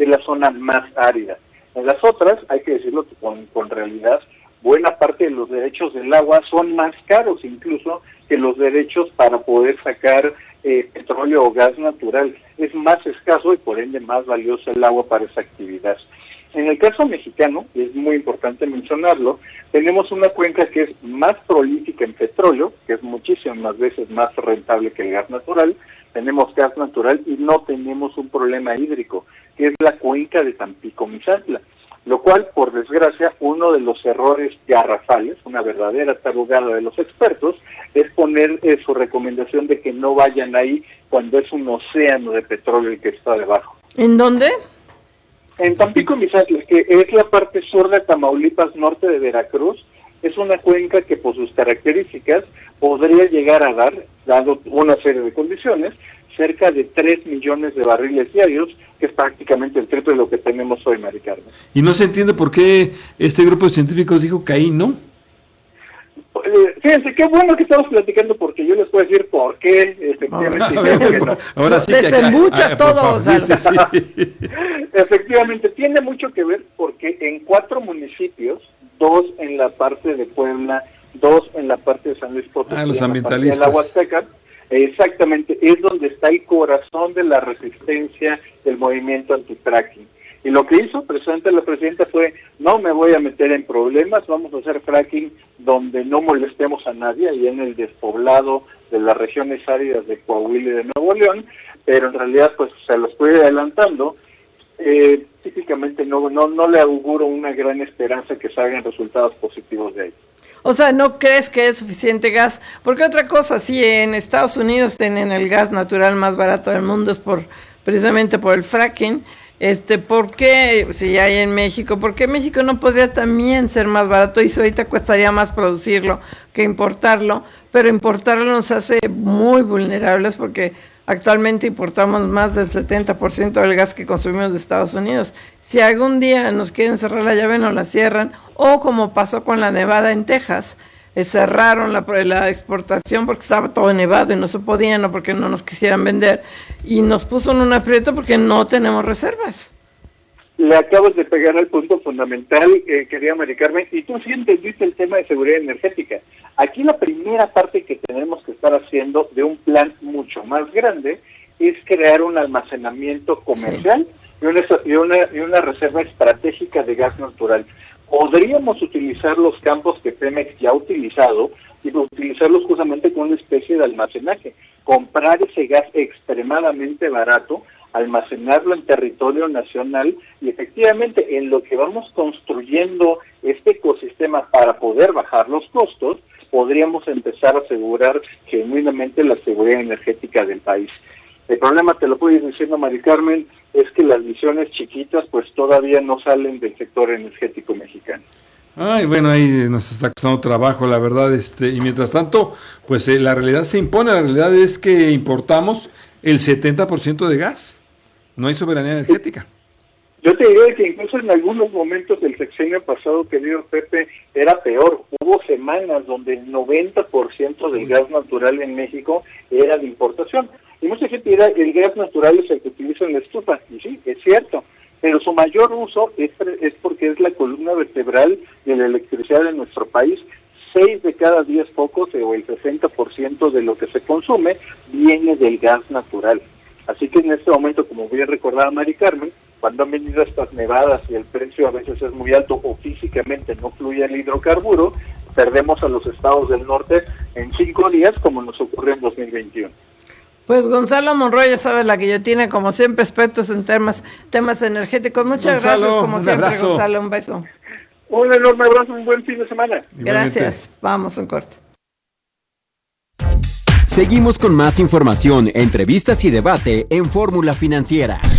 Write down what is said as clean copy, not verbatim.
es la zona más árida. En las otras, hay que decirlo con realidad, buena parte de los derechos del agua son más caros incluso que los derechos para poder sacar petróleo o gas natural. Es más escaso y por ende más valioso el agua para esa actividad. En el caso mexicano, y es muy importante mencionarlo, tenemos una cuenca que es más prolífica en petróleo, que es muchísimas veces más rentable que el gas natural. Tenemos gas natural y no tenemos un problema hídrico, que es la cuenca de Tampico-Misantla, lo cual, por desgracia, uno de los errores garrafales, una verdadera tarugada de los expertos, es poner su recomendación de que no vayan ahí cuando es un océano de petróleo el que está debajo. ¿En dónde? En Tampico-Misantla, que es la parte sur de Tamaulipas, norte de Veracruz, es una cuenca que por sus características podría llegar a dar, dado una serie de condiciones, cerca de 3 millones de barriles diarios, que es prácticamente el triple de lo que tenemos hoy, Mari Carmen. Y no se entiende por qué este grupo de científicos dijo que ahí no. Fíjense, qué bueno que estamos platicando, porque yo les puedo decir por qué, efectivamente. Ahora sí desembucha todo. Sí. Efectivamente, tiene mucho que ver porque en 4 municipios, 2 en la parte de Puebla, 2 en la parte de San Luis Potosí, los en ambientalistas. la Huasteca, exactamente, es donde está el corazón de la resistencia del movimiento anti-fracking. Y lo que hizo precisamente la presidenta fue, no me voy a meter en problemas, vamos a hacer fracking donde no molestemos a nadie, ahí en el despoblado de las regiones áridas de Coahuila y de Nuevo León, pero en realidad pues se lo estoy adelantando. Típicamente no le auguro una gran esperanza que salgan resultados positivos de ahí. O sea, ¿no crees que es suficiente gas? Porque otra cosa, sí, en Estados Unidos tienen el gas natural más barato del mundo, es precisamente por el fracking. ¿Por qué, si hay en México, por qué México no podría también ser más barato? Y ahorita costaría más producirlo que importarlo, pero importarlo nos hace muy vulnerables porque actualmente importamos más del 70% del gas que consumimos de Estados Unidos. Si algún día nos quieren cerrar la llave, nos la cierran, o como pasó con la nevada en Texas, cerraron la exportación porque estaba todo nevado y no se podía, no porque no nos quisieran vender, y nos puso en un aprieto porque no tenemos reservas. Le acabas de pegar al punto fundamental, querida Mari Carmen, y tú sí entendiste el tema de seguridad energética. Aquí la primera parte que tenemos que estar haciendo de un plan mucho más grande es crear un almacenamiento comercial y una reserva estratégica de gas natural. Podríamos utilizar los campos que Pemex ya ha utilizado y utilizarlos justamente como una especie de almacenaje. Comprar ese gas extremadamente barato, almacenarlo en territorio nacional y efectivamente en lo que vamos construyendo este ecosistema para poder bajar los costos, podríamos empezar a asegurar genuinamente la seguridad energética del país. El problema, te lo puedo ir diciendo, Mari Carmen, es que las visiones chiquitas pues todavía no salen del sector energético mexicano. Ay, bueno, ahí nos está costando trabajo, la verdad, y mientras tanto, pues la realidad se impone, la realidad es que importamos el 70% de gas, no hay soberanía energética. Yo te diría que incluso en algunos momentos del sexenio pasado, querido Pepe, era peor. Hubo semanas donde el 90% del gas natural en México era de importación. Y mucha gente dirá, el gas natural es el que utiliza en la estufa. Y sí, es cierto. Pero su mayor uso es porque es la columna vertebral de la electricidad de nuestro país. 6 de cada 10 focos, o el 60% de lo que se consume, viene del gas natural. Así que en este momento, como bien recordaba Mari Carmen, cuando han venido estas nevadas y el precio a veces es muy alto o físicamente no fluye el hidrocarburo, perdemos a los estados del norte en 5 días, como nos ocurrió en 2021. Pues Gonzalo Monroy, ya sabes, la que yo tiene, como siempre, expertos en temas energéticos. Muchas gracias, como siempre, abrazo. Gonzalo, un beso. Un enorme abrazo, un buen fin de semana. Igualmente. Gracias, vamos un corte. Seguimos con más información, entrevistas y debate en Fórmula Financiera.